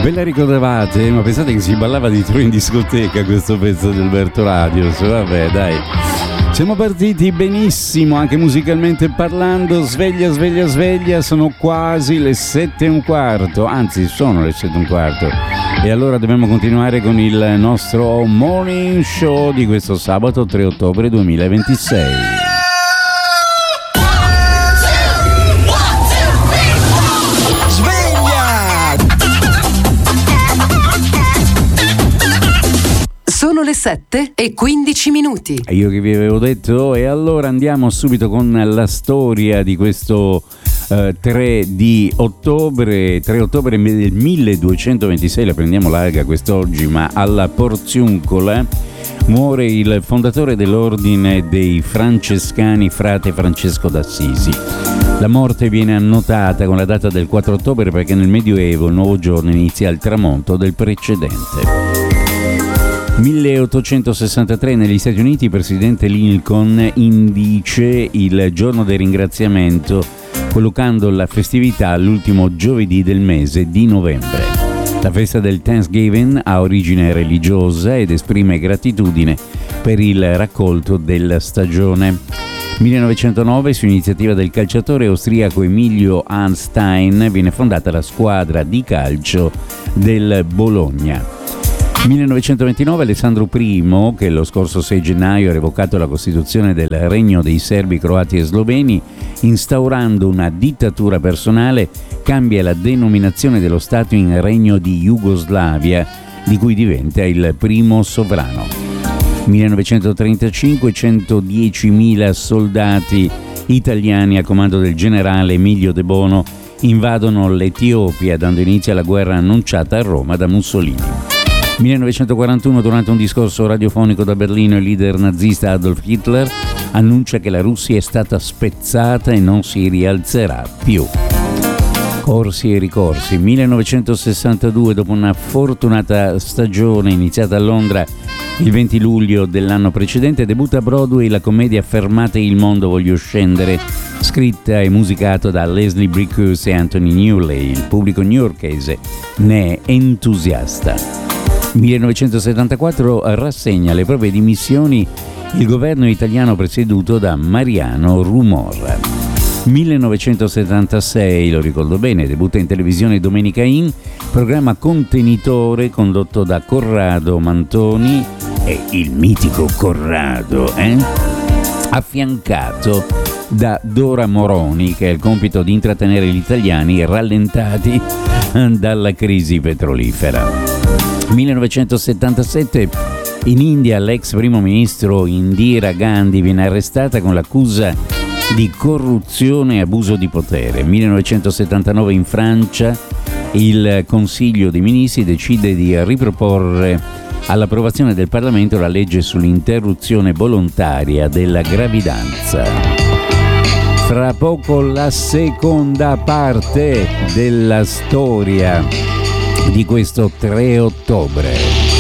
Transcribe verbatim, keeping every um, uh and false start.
Ve la ricordavate? Ma pensate che si ballava di più in discoteca questo pezzo di Alberto Radius? Vabbè, dai. Siamo partiti benissimo, anche musicalmente parlando. Sveglia, sveglia, sveglia. Sono quasi le sette e un quarto. Anzi, sono le sette e un quarto. E allora dobbiamo continuare con il nostro morning show di questo sabato tre ottobre duemilaventisei. Sono le sette e quindici minuti. Io che vi avevo detto, e allora andiamo subito con la storia di questo uh, tre di ottobre, tre ottobre del milleduecentoventisei, la prendiamo larga quest'oggi, ma alla Porziuncola muore il fondatore dell'ordine dei francescani, frate Francesco d'Assisi. La morte viene annotata con la data del quattro ottobre perché nel Medioevo il nuovo giorno inizia al tramonto del precedente. milleottocentosessantatré negli Stati Uniti il presidente Lincoln indice il giorno del ringraziamento collocando la festività all'ultimo giovedì del mese di novembre. La festa del Thanksgiving ha origine religiosa ed esprime gratitudine per il raccolto della stagione. millenovecentonove, su iniziativa del calciatore austriaco Emilio Arnstein, viene fondata la squadra di calcio del Bologna. millenovecentoventinove, Alessandro I, che lo scorso sei gennaio ha revocato la Costituzione del Regno dei Serbi, Croati e Sloveni, instaurando una dittatura personale, cambia la denominazione dello Stato in Regno di Jugoslavia, di cui diventa il primo sovrano. millenovecentotrentacinque, centodiecimila soldati italiani a comando del generale Emilio De Bono invadono l'Etiopia, dando inizio alla guerra annunciata a Roma da Mussolini. millenovecentoquarantuno, durante un discorso radiofonico da Berlino, il leader nazista Adolf Hitler annuncia che la Russia è stata spezzata e non si rialzerà più. Corsi e ricorsi. millenovecentosessantadue, dopo una fortunata stagione iniziata a Londra il venti luglio dell'anno precedente, debutta a Broadway la commedia Fermate il mondo, voglio scendere, scritta e musicato da Leslie Bricusse e Anthony Newley. Il pubblico newyorkese ne è entusiasta. millenovecentosettantaquattro rassegna le proprie dimissioni il governo italiano presieduto da Mariano Rumor. millenovecentosettantasei, lo ricordo bene, debutta in televisione Domenica In, programma contenitore condotto da Corrado Mantoni e il mitico Corrado, eh? affiancato da Dora Moroni, che ha il compito di intrattenere gli italiani rallentati dalla crisi petrolifera. millenovecentosettantasette, in India l'ex primo ministro Indira Gandhi viene arrestata con l'accusa di corruzione e abuso di potere. millenovecentosettantanove, in Francia il Consiglio dei Ministri decide di riproporre all'approvazione del Parlamento la legge sull'interruzione volontaria della gravidanza. Fra poco la seconda parte della storia di questo tre ottobre.